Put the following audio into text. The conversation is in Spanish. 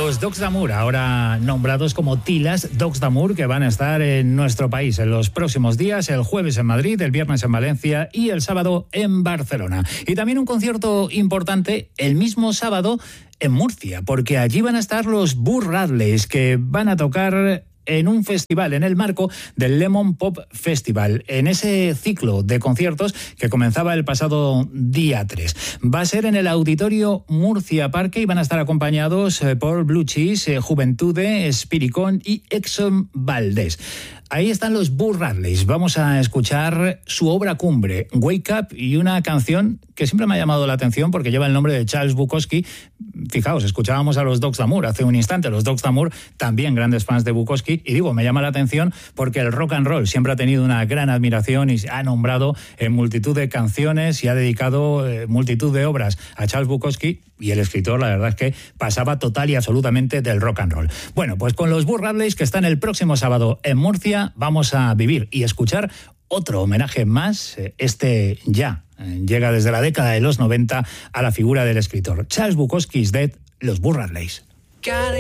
Los Dogs d'Amour, ahora nombrados como Tilas Dogs d'Amour, que van a estar en nuestro país en los próximos días, el jueves en Madrid, el viernes en Valencia y el sábado en Barcelona. Y también un concierto importante el mismo sábado en Murcia, porque allí van a estar los Burr Radleys, que van a tocar en un festival, en el marco del Lemon Pop Festival, en ese ciclo de conciertos que comenzaba el pasado día 3. Va a ser en el Auditorio Murcia Parque y van a estar acompañados por Blue Cheese, Juventude, Spiricón y Exxon Valdés. Ahí están los Burr Radleys. Vamos a escuchar su obra cumbre, Wake Up, y una canción que siempre me ha llamado la atención porque lleva el nombre de Charles Bukowski. Fijaos, escuchábamos a los Dogs d'Amour hace un instante. Los Dogs d'Amour, también grandes fans de Bukowski. Y digo, me llama la atención porque el rock and roll siempre ha tenido una gran admiración y se ha nombrado en multitud de canciones y ha dedicado multitud de obras a Charles Bukowski. Y el escritor, la verdad es que pasaba total y absolutamente del rock and roll. Bueno, pues con los Burr Radleys, que están el próximo sábado en Murcia, vamos a vivir y escuchar otro homenaje más. Este ya llega desde la década de los 90 a la figura del escritor. Charles Bukowski is dead, los Burr Radleys.